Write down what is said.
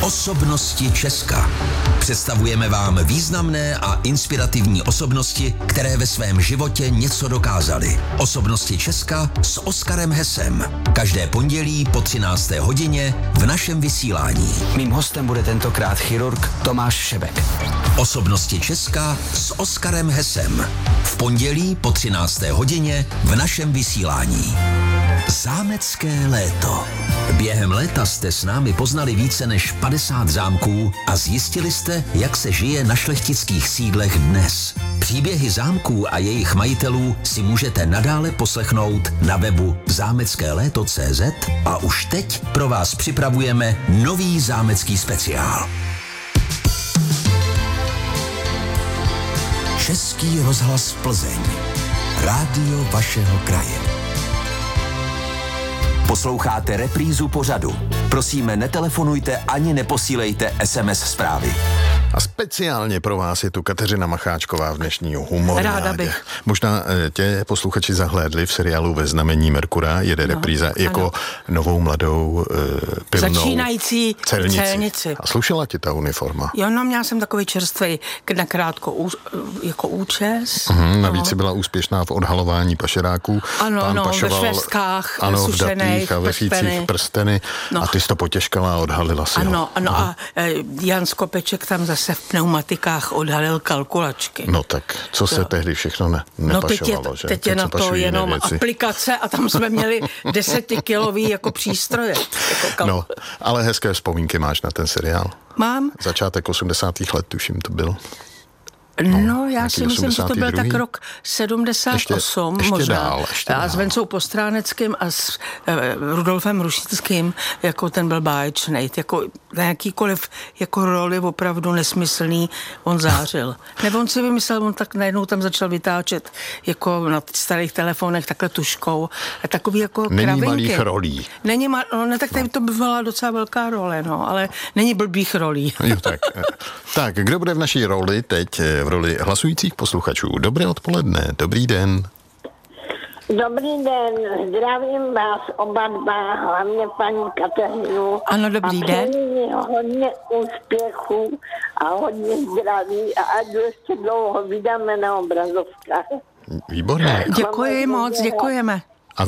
Osobnosti Česka. Představujeme vám významné a inspirativní osobnosti, které ve svém životě něco dokázaly. Osobnosti Česka s Oskarem Hesem. Každé pondělí po 13. hodině v našem vysílání. Mým hostem bude tentokrát chirurg Tomáš Šebek. Osobnosti Česka s Oskarem Hesem. V pondělí po 13. hodině v našem vysílání. Zámecké léto. Během léta jste s námi poznali více než 50 zámků a zjistili jste, jak se žije na šlechtických sídlech dnes. Příběhy zámků a jejich majitelů si můžete nadále poslechnout na webu zámeckéléto.cz a už teď pro vás připravujeme nový zámecký speciál. Český rozhlas Plzeň. Rádio vašeho kraje. Posloucháte reprízu pořadu. Prosíme, netelefonujte ani neposílejte SMS zprávy. A speciálně pro vás je tu Kateřina Macháčková v dnešní Humornádě. Ráda bych. Možná tě posluchači zahlédli v seriálu Ve znamení Merkura, jede repríza jako novou mladou pilnou začínající celnici. A slušela ti ta uniforma? Jo, no, měla jsem takový čerstvý nakrátko jako účes. Navíc si byla úspěšná v odhalování pašeráků. Ano, ve švestkách, v datých a ve fících prsteny. No. A ty jsi to potěžkala a odhalila si ho. Ano. A Jan Skopeček tam zase v pneumatikách odhalil kalkulačky. No tak, co se tehdy všechno nepašovalo, že? Teď je na to jenom věci. Aplikace a tam jsme měli 10kilový jako přístroje. No, ale hezké vzpomínky máš na ten seriál. Mám. Začátek 80. let, tuším, to byl. No, já si myslím, že to byl tak rok 78 ještě možná. Dál. A s Vencou Postráneckým a s Rudolfem Rušickým, jako ten byl báječnej, jako na jakýkoliv jako roli opravdu nesmyslný, on zářil. Nebo on si vymyslel, on tak najednou tam začal vytáčet jako na starých telefonech takhle tuškou. A takový jako není kravinky. Malých rolí. Není tak to by byla docela velká role, no, ale není blbých rolí. Jo, tak, kdo bude v naší roli teď? V roli hlasujících posluchačů. Dobré odpoledne, dobrý den. Dobrý den, zdravím vás oba dva, hlavně paní Kateřinu. Ano, dobrý den. A přeji hodně úspěchů a hodně zdraví a ať ještě dlouho vydáme na obrazovkách. Výborně. Děkuji moc, děkujeme.